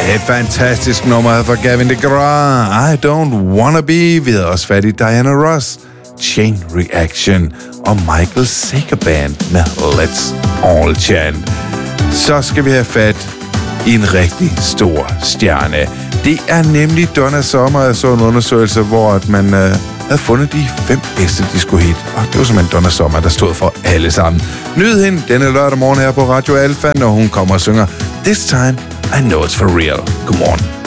Et fantastisk nummer fra Gavin DeGraw. I Don't Wanna Be. Vi havde også fat i Diana Ross, Chain Reaction og Michael Sager Band med Let's All Chant. Så skal vi have fat i en rigtig stor stjerne. Det er nemlig Donna Summer. Jeg så en undersøgelse, hvor man havde fundet de 5 bedste disco-hit. Og det var simpelthen Donna Summer, der stod for alle sammen. Nyd hende denne lørdag morgen her på Radio Alfa, når hun kommer og synger This Time I Know It's For Real. Godmorgen.